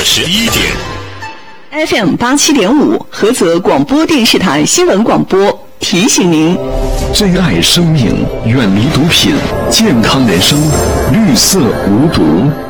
11点。 FM 87.5，菏泽广播电视台新闻广播提醒您： 珍爱生命，远离毒品，健康人生，绿色无毒。